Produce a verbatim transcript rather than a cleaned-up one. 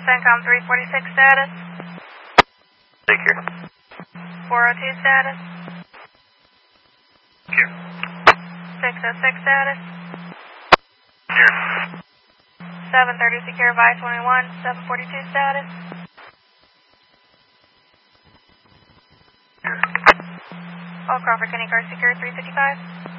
CENTCOM three forty-six status. Secure. four oh two status. Secure. six oh six status. Secure. seven thirty secure V I twenty-one, seven forty-two status. Secure. All Crawford County Car Secure three fifty-five.